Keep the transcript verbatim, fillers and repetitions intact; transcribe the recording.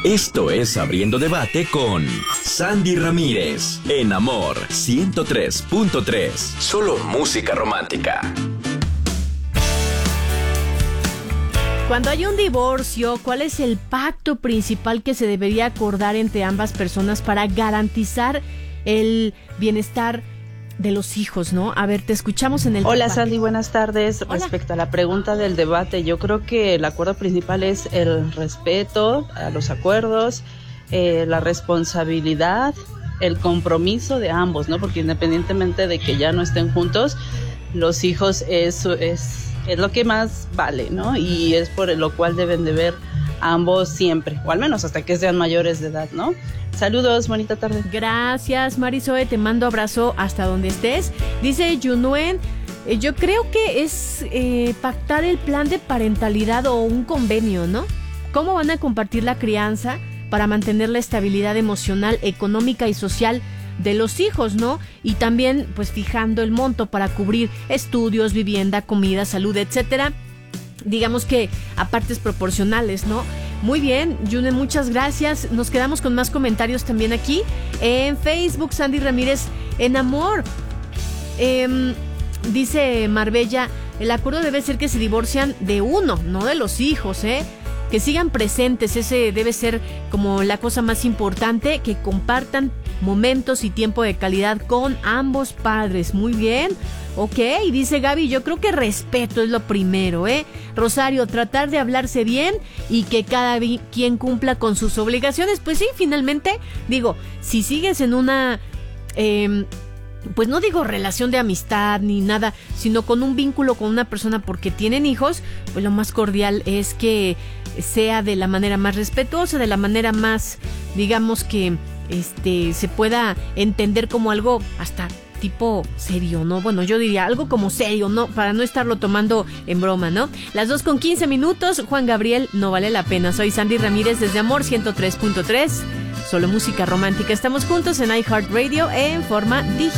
Esto es Abriendo Debate con Sandy Ramírez, en Amor ciento tres punto tres. Solo música romántica. Cuando hay un divorcio, ¿cuál es el pacto principal que se debería acordar entre ambas personas para garantizar el bienestar de los hijos, ¿no? A ver, te escuchamos en el Hola, debate. Sandy, buenas tardes. Hola. Respecto a la pregunta del debate, yo creo que el acuerdo principal es el respeto a los acuerdos, eh, la responsabilidad, el compromiso de ambos, ¿no? Porque independientemente de que ya no estén juntos, los hijos es, es, es lo que más vale, ¿no? Y es por lo cual deben de ver ambos siempre, o al menos hasta que sean mayores de edad, ¿no? Saludos, bonita tarde. Gracias, Marisoe, te mando abrazo hasta donde estés. Dice Yunuen, eh, yo creo que es eh, pactar el plan de parentalidad o un convenio, ¿no? ¿Cómo van a compartir la crianza para mantener la estabilidad emocional, económica y social de los hijos, ¿no? Y también, pues, fijando el monto para cubrir estudios, vivienda, comida, salud, etcétera. Digamos que a partes proporcionales, ¿no? Muy bien, Yune, muchas gracias. Nos quedamos con más comentarios también aquí en Facebook. Sandy Ramírez, en Amor. Eh, dice Marbella, el acuerdo debe ser que se divorcian de uno, no de los hijos, ¿eh? Que sigan presentes, ese debe ser como la cosa más importante, que compartan momentos y tiempo de calidad con ambos padres. Muy bien. Ok, dice Gaby, yo creo que respeto es lo primero, ¿eh? Rosario, tratar de hablarse bien y que cada vi- quien cumpla con sus obligaciones. Pues sí, finalmente, digo, si sigues en una, eh, pues no digo relación de amistad ni nada, sino con un vínculo con una persona porque tienen hijos, pues lo más cordial es que sea de la manera más respetuosa, de la manera más, digamos que este se pueda entender como algo hasta tipo serio, ¿no? Bueno, yo diría algo como serio, ¿no? Para no estarlo tomando en broma, ¿no? Las dos con quince minutos, Juan Gabriel, no vale la pena. Soy Sandy Ramírez desde Amor ciento tres punto tres, solo música romántica. Estamos juntos en iHeartRadio en forma digital.